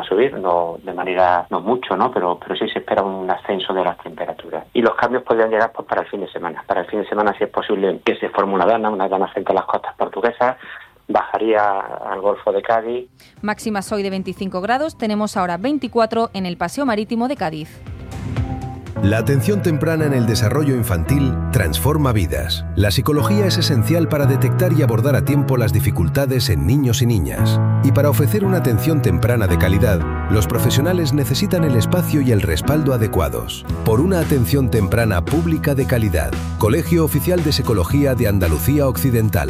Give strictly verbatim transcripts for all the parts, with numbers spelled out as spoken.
subir, no de manera, no mucho, ¿no? Pero, pero sí se espera un ascenso de las temperaturas. Y los cambios podrían llegar pues para el fin de semana. Para el fin de semana, si es posible, que se forme una dana, una dana frente a las costas portuguesas, bajaría al Golfo de Cádiz. Máximas hoy de veinticinco grados, tenemos ahora veinticuatro en el Paseo Marítimo de Cádiz. La atención temprana en el desarrollo infantil transforma vidas. La psicología es esencial para detectar y abordar a tiempo las dificultades en niños y niñas. Y para ofrecer una atención temprana de calidad, los profesionales necesitan el espacio y el respaldo adecuados. Por una atención temprana pública de calidad. Colegio Oficial de Psicología de Andalucía Occidental.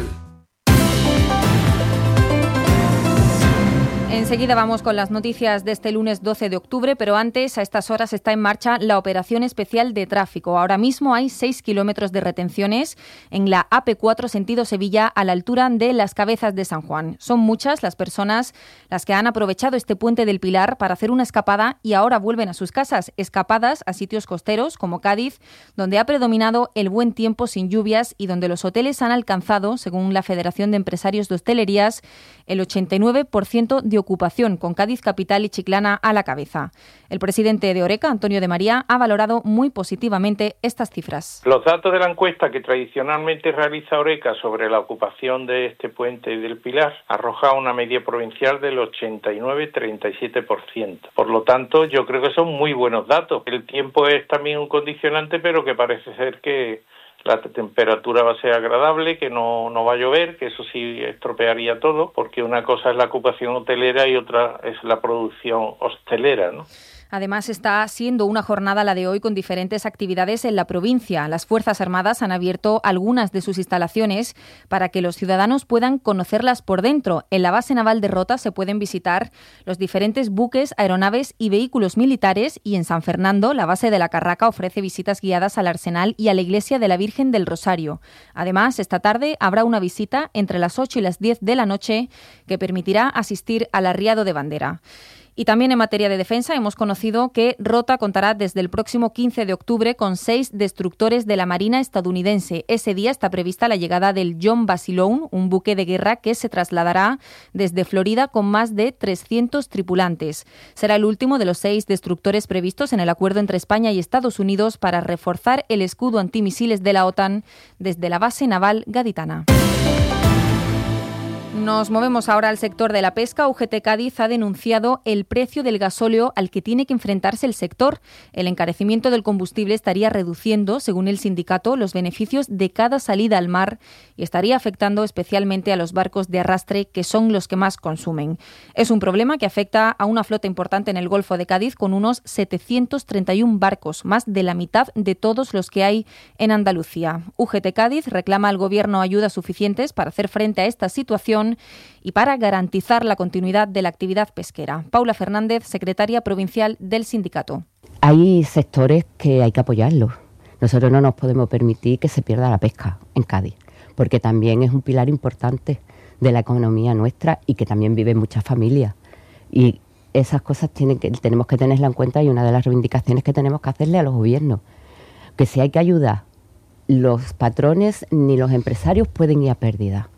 Enseguida vamos con las noticias de este lunes doce de octubre, pero antes, a estas horas está en marcha la operación especial de tráfico. Ahora mismo hay seis kilómetros de retenciones en la A P cuatro sentido Sevilla a la altura de Las Cabezas de San Juan. Son muchas las personas las que han aprovechado este puente del Pilar para hacer una escapada y ahora vuelven a sus casas. Escapadas a sitios costeros como Cádiz, donde ha predominado el buen tiempo sin lluvias y donde los hoteles han alcanzado, según la Federación de Empresarios de Hostelerías, el ochenta y nueve por ciento de ocupación, con Cádiz capital y Chiclana a la cabeza. El presidente de Horeca, Antonio de María, ha valorado muy positivamente estas cifras. Los datos de la encuesta que tradicionalmente realiza Horeca sobre la ocupación de este puente del Pilar arroja una media provincial del ochenta y nueve a treinta y siete por ciento. Por lo tanto, yo creo que son muy buenos datos. El tiempo es también un condicionante, pero que parece ser que la temperatura va a ser agradable, que no, no va a llover, que eso sí estropearía todo, porque una cosa es la ocupación hotelera y otra es la producción hostelera, ¿no? Además, está siendo una jornada la de hoy con diferentes actividades en la provincia. Las Fuerzas Armadas han abierto algunas de sus instalaciones para que los ciudadanos puedan conocerlas por dentro. En la base naval de Rota se pueden visitar los diferentes buques, aeronaves y vehículos militares, y en San Fernando, la base de la Carraca ofrece visitas guiadas al Arsenal y a la Iglesia de la Virgen del Rosario. Además, esta tarde habrá una visita entre las ocho y las diez de la noche que permitirá asistir al arriado de bandera. Y también en materia de defensa hemos conocido que Rota contará desde el próximo quince de octubre con seis destructores de la Marina estadounidense. Ese día está prevista la llegada del John Basilone, un buque de guerra que se trasladará desde Florida con más de trescientos tripulantes. Será el último de los seis destructores previstos en el acuerdo entre España y Estados Unidos para reforzar el escudo antimisiles de la OTAN desde la base naval gaditana. Nos movemos ahora al sector de la pesca. U G T Cádiz ha denunciado el precio del gasóleo al que tiene que enfrentarse el sector. El encarecimiento del combustible estaría reduciendo, según el sindicato, los beneficios de cada salida al mar y estaría afectando especialmente a los barcos de arrastre, que son los que más consumen. Es un problema que afecta a una flota importante en el Golfo de Cádiz, con unos setecientos treinta y uno barcos, más de la mitad de todos los que hay en Andalucía. U G T Cádiz reclama al Gobierno ayudas suficientes para hacer frente a esta situación y para garantizar la continuidad de la actividad pesquera. Paula Fernández, secretaria provincial del sindicato. Hay sectores que hay que apoyarlos. Nosotros no nos podemos permitir que se pierda la pesca en Cádiz, porque también es un pilar importante de la economía nuestra y que también viven muchas familias. Y esas cosas tienen que, tenemos que tenerlas en cuenta, y una de las reivindicaciones que tenemos que hacerle a los gobiernos, que si hay que ayudar, los patrones ni los empresarios pueden ir a pérdida,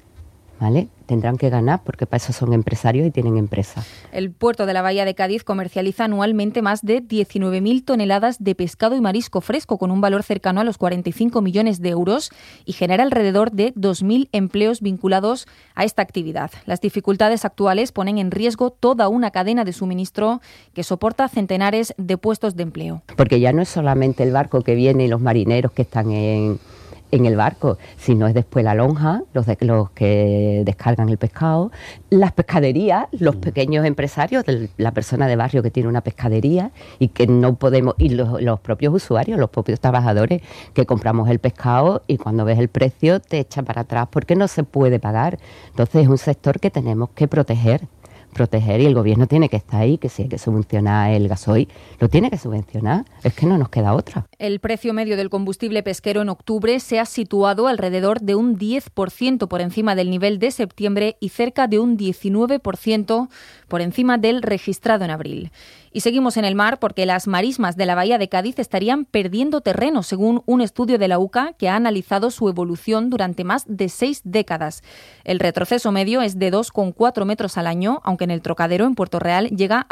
¿vale? Tendrán que ganar, porque para eso son empresarios y tienen empresas. El puerto de la Bahía de Cádiz comercializa anualmente más de diecinueve mil toneladas de pescado y marisco fresco, con un valor cercano a los cuarenta y cinco millones de euros, y genera alrededor de dos mil empleos vinculados a esta actividad. Las dificultades actuales ponen en riesgo toda una cadena de suministro que soporta centenares de puestos de empleo. Porque ya no es solamente el barco que viene y los marineros que están en... en el barco, sino es después la lonja, los, de, los que descargan el pescado, las pescaderías, los pequeños empresarios, la persona de barrio que tiene una pescadería y que no podemos, y los, los propios usuarios, los propios trabajadores que compramos el pescado y cuando ves el precio te echa para atrás porque no se puede pagar. Entonces es un sector que tenemos que proteger. proteger y el gobierno tiene que estar ahí, que si hay que subvencionar el gasoil, lo tiene que subvencionar, es que no nos queda otra. El precio medio del combustible pesquero en octubre se ha situado alrededor de un diez por ciento por encima del nivel de septiembre y cerca de un diecinueve por ciento por encima del registrado en abril. Y seguimos en el mar porque las marismas de la Bahía de Cádiz estarían perdiendo terreno, según un estudio de la U C A que ha analizado su evolución durante más de seis décadas. El retroceso medio es de dos coma cuatro metros al año, aunque en el Trocadero, en Puerto Real, llega a